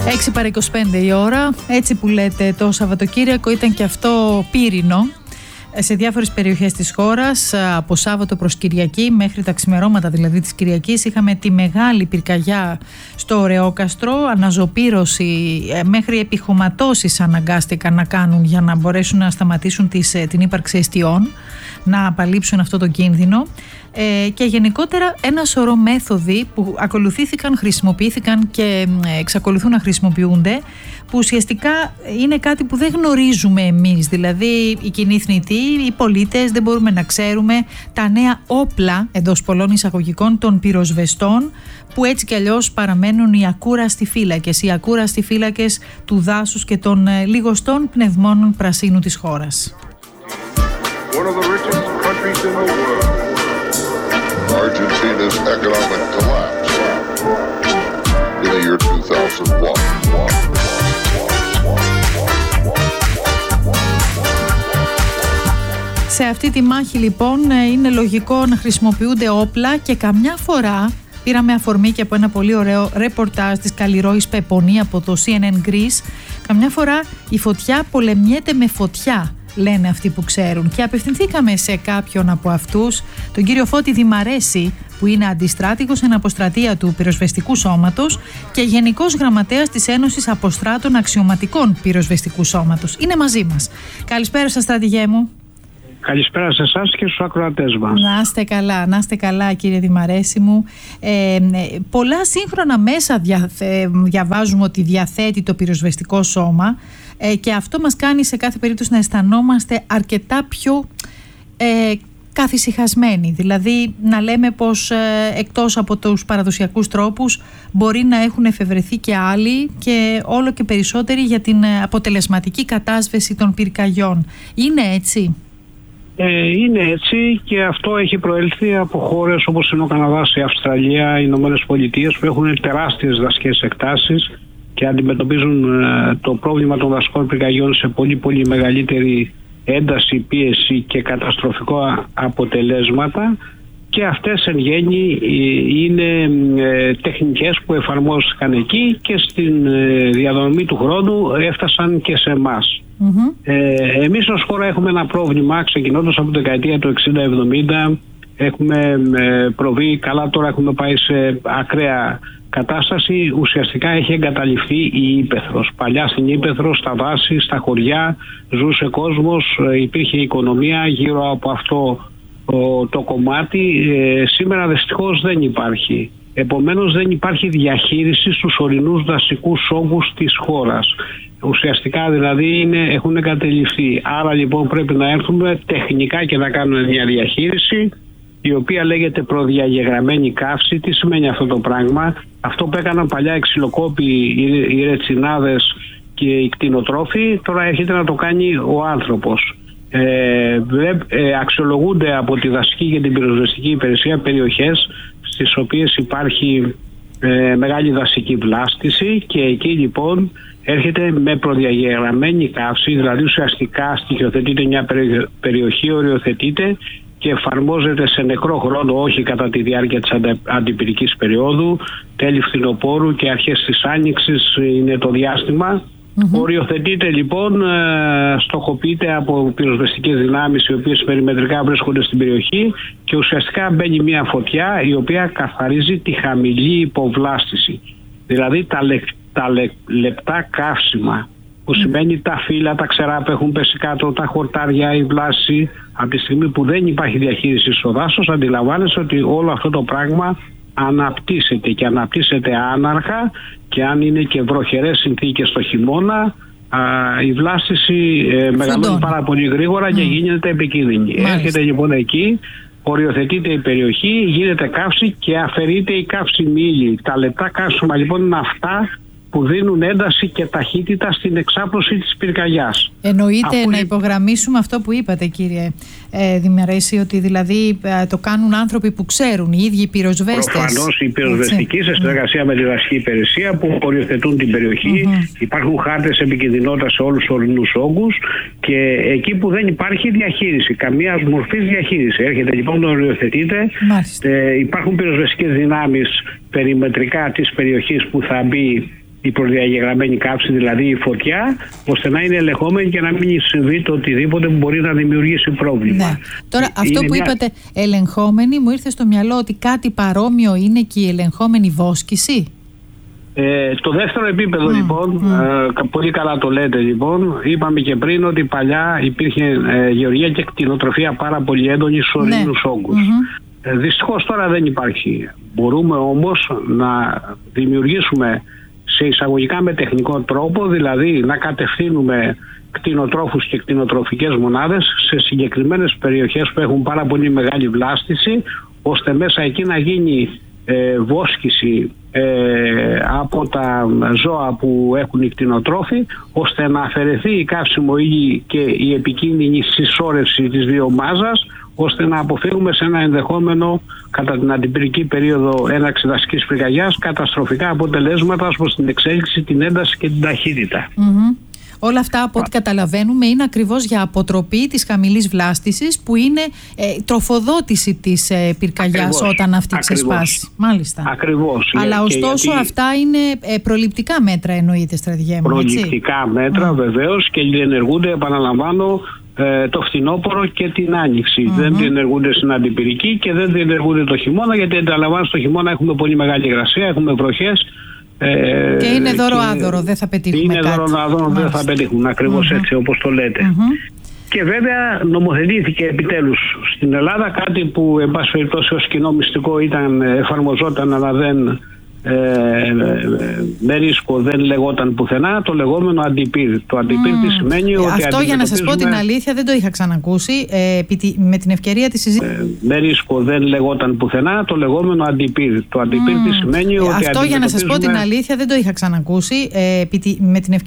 6 παρά 25 η ώρα, έτσι που λέτε το Σαββατοκύριακο ήταν και αυτό πύρινο σε διάφορες περιοχές της χώρας. Από Σάββατο προς Κυριακή, μέχρι τα ξημερώματα δηλαδή της Κυριακής, είχαμε τη μεγάλη πυρκαγιά στο Ωρεόκαστρο, αναζωπήρωση, μέχρι επιχωματώσεις αναγκάστηκαν να κάνουν για να μπορέσουν να σταματήσουν την ύπαρξη εστιών, να απαλείψουν αυτό το κίνδυνο. Και γενικότερα ένα σωρό μέθοδοι που ακολουθήθηκαν, χρησιμοποιήθηκαν και εξακολουθούν να χρησιμοποιούνται, που ουσιαστικά είναι κάτι που δεν γνωρίζουμε εμείς, δηλαδή οι κοινοί θνητοί, οι πολίτες, δεν μπορούμε να ξέρουμε τα νέα όπλα, εντός πολλών εισαγωγικών, των πυροσβεστών, που έτσι κι αλλιώς παραμένουν οι ακούραστοι φύλακες του δάσους και των λιγοστών πνευμόνων πρασίνου της χώρας. One of the richest countries in the world. Argentina's economic collapse in the year 2001. Σε αυτή τη μάχη λοιπόν είναι λογικό να χρησιμοποιούνται όπλα και καμιά φορά πήραμε αφορμή και από ένα πολύ ωραίο ρεπορτάζ της Καλλιρόης Πεπονή από το CNN Greece. Καμιά φορά η φωτιά πολεμιέται με φωτιά, λένε αυτοί που ξέρουν, και απευθυνθήκαμε σε κάποιον από αυτούς, τον κύριο Φώτη Δημαρέση, που είναι αντιστράτηγος εν αποστρατεία του Πυροσβεστικού Σώματος και Γενικός Γραμματέας της Ένωσης Αποστράτων Αξιωματικών Πυροσβεστικού Σώματος. Είναι μαζί μας. Καλησπέρα σας, στρατηγέ μου. Καλησπέρα σε εσάς και στους ακροατές μας. Να είστε καλά κύριε Δημαρέση μου. Πολλά σύγχρονα μέσα διαβάζουμε ότι διαθέτει το πυροσβεστικό σώμα, και αυτό μας κάνει σε κάθε περίπτωση να αισθανόμαστε αρκετά πιο καθησυχασμένοι. Δηλαδή να λέμε πως εκτός από τους παραδοσιακούς τρόπους μπορεί να έχουν εφευρεθεί και άλλοι, και όλο και περισσότεροι, για την αποτελεσματική κατάσβεση των πυρκαγιών. Είναι έτσι? Είναι έτσι, και αυτό έχει προέλθει από χώρες όπως είναι ο Καναδάς, η Αυστραλία, οι Ηνωμένες Πολιτείες, που έχουν τεράστιες δασικές εκτάσεις και αντιμετωπίζουν το πρόβλημα των δασικών πυρκαγιών σε πολύ πολύ μεγαλύτερη ένταση, πίεση και καταστροφικό αποτελέσματα, και αυτές εν γέννη είναι τεχνικές που εφαρμόστηκαν εκεί και στην διαδρομή του χρόνου έφτασαν και σε εμάς. Εμείς ως χώρα έχουμε ένα πρόβλημα, ξεκινώντας από τη δεκαετία του 60-70 έχουμε προβεί, καλά τώρα έχουμε πάει σε ακραία κατάσταση, ουσιαστικά έχει εγκαταλειφθεί η ύπαιθρος. Παλιά στην ύπαιθρο, στα δάση, στα χωριά ζούσε κόσμος, υπήρχε οικονομία γύρω από αυτό το κομμάτι. Σήμερα δυστυχώς δεν υπάρχει. Επομένως δεν υπάρχει διαχείριση στους ορεινούς δασικούς όγκους της χώρας. Ουσιαστικά δηλαδή έχουν εγκαταλειφθεί. Άρα λοιπόν πρέπει να έρθουμε τεχνικά και να κάνουμε μια διαχείριση, η οποία λέγεται προδιαγεγραμμένη καύση. Τι σημαίνει αυτό το πράγμα? Αυτό που έκαναν παλιά οι ξυλοκόποι, οι ρετσινάδες και οι κτηνοτρόφοι, τώρα έρχεται να το κάνει ο άνθρωπος. Αξιολογούνται από τη δασική και την πυροσβεστική υπηρεσία περιοχές στις οποίες υπάρχει μεγάλη δασική βλάστηση, και εκεί λοιπόν έρχεται με προδιαγεγραμμένη καύση, δηλαδή ουσιαστικά στοιχειοθετείται μια περιοχή, οριοθετείται και εφαρμόζεται σε νεκρό χρόνο, όχι κατά τη διάρκεια της αντιπυρικής περίοδου, τέλη φθινοπόρου και αρχές της άνοιξης είναι το διάστημα. Οριοθετείται λοιπόν, στοχοποιείται από πυροσβεστικές δυνάμεις οι οποίες περιμετρικά βρίσκονται στην περιοχή, και ουσιαστικά μπαίνει μια φωτιά η οποία καθαρίζει τη χαμηλή υποβλάστηση, δηλαδή τα λεπτά καύσιμα, που σημαίνει τα φύλλα, τα ξερά που έχουν πέσει κάτω, τα χορτάρια, η βλάση. Από τη στιγμή που δεν υπάρχει διαχείριση στο δάσος, αντιλαμβάνεσαι ότι όλο αυτό το πράγμα αναπτύσσεται, και αναπτύσσεται άναρχα, και αν είναι και βροχερές συνθήκες το χειμώνα, η βλάστηση μεγαλώνει πάρα πολύ γρήγορα και γίνεται επικίνδυνη. Έρχεται λοιπόν εκεί, οριοθετείται η περιοχή, γίνεται καύση και αφαιρείται η καύσιμη ύλη. Τα λεπτά καύσιμα λοιπόν είναι αυτά που δίνουν ένταση και ταχύτητα στην εξάπλωση της πυρκαγιάς. Εννοείται να υπογραμμίσουμε αυτό που είπατε κύριε Δημαρέση, ότι δηλαδή το κάνουν άνθρωποι που ξέρουν, οι ίδιοι πυροσβέστες. Προφανώς οι πυροσβεστικοί σε συνεργασία με τη δασική υπηρεσία που οριοθετούν την περιοχή. Υπάρχουν χάρτες επικινδυνότητας σε όλους τους ορεινούς όγκους, και εκεί που δεν υπάρχει διαχείριση, καμία μορφή διαχείριση. Έρχεται λοιπόν να οριοθετείται. Υπάρχουν πυροσβεστικές δυνάμεις περιμετρικά της περιοχής που θα μπει η προδιαγεγραμμένη καύση, δηλαδή η φωτιά, ώστε να είναι ελεγχόμενη και να μην συμβεί το οτιδήποτε που μπορεί να δημιουργήσει πρόβλημα. Ναι. Τώρα, αυτό που είπατε, ελεγχόμενη, μου ήρθε στο μυαλό ότι κάτι παρόμοιο είναι και η ελεγχόμενη βόσκηση. Το δεύτερο επίπεδο λοιπόν, πολύ καλά το λέτε λοιπόν, είπαμε και πριν ότι παλιά υπήρχε γεωργία και κτηνοτροφία πάρα πολύ έντονη στους ορεινούς όγκους. Δυστυχώς τώρα δεν υπάρχει. Μπορούμε όμως να δημιουργήσουμε σε εισαγωγικά με τεχνικό τρόπο, δηλαδή να κατευθύνουμε κτηνοτρόφους και κτηνοτροφικές μονάδες σε συγκεκριμένες περιοχές που έχουν πάρα πολύ μεγάλη βλάστηση, ώστε μέσα εκεί να γίνει βόσκηση από τα ζώα που έχουν οι κτηνοτρόφοι, ώστε να αφαιρεθεί η καύσιμο ύλη και η επικίνδυνη συσσόρευση της βιομάζας, ώστε να αποφύγουμε σε ένα ενδεχόμενο κατά την αντιπυρική περίοδο έναρξη δασικής πυρκαγιάς καταστροφικά αποτελέσματα προς την εξέλιξη, την ένταση και την ταχύτητα. Όλα αυτά, από ό,τι καταλαβαίνουμε, είναι ακριβώς για αποτροπή της χαμηλής βλάστησης, που είναι τροφοδότηση της πυρκαγιάς όταν αυτή ξεσπάσει. Μάλιστα. Ακριβώς. Αλλά ωστόσο αυτά είναι προληπτικά μέτρα, εννοείται, στρατηγέ μου. Προληπτικά μέτρα βεβαίως, και διενεργούνται, επαναλαμβάνω, το φθινόπωρο και την άνοιξη. Δεν διενεργούνται στην αντιπυρική και δεν διενεργούνται το χειμώνα, γιατί αντιλαμβάνεστε στο χειμώνα έχουμε πολύ μεγάλη υγρασία, έχουμε βροχές. Και είναι δώρο-άδωρο, δεν θα πετύχουμε κάτι. Είναι δώρο-άδωρο, δεν θα πετύχουμε, ακριβώς έτσι όπως το λέτε. Και βέβαια νομοθετήθηκε επιτέλους στην Ελλάδα κάτι που εν πάση περιπτώσει ως κοινό μυστικό εφαρμοζόταν, αλλά δεν με ρίσκο δεν λεγόταν πουθενά, το λεγόμενο αντιπύρ. Το αντιπύρ τι σημαίνει ότι αυτό, για να σας πω την αλήθεια, δεν το είχα ξανακούσει. Με την ευκαιρία της συζήτησης. Με ρίσκο δεν λεγόταν πουθενά, το λεγόμενο αντιπύρ. Το αντιπύρ τι σημαίνει ότι αυτό, για να σας πω την αλήθεια, δεν το είχα ξανακούσει. Με την ευκαιρία